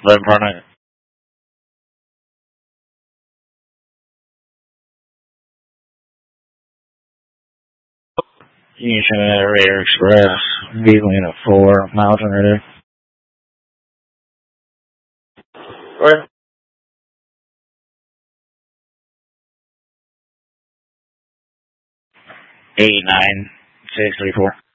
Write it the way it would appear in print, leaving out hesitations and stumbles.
Right in front of it. Union Air Express, Bealing at 4, Mountain Rider. Where? 89, 634.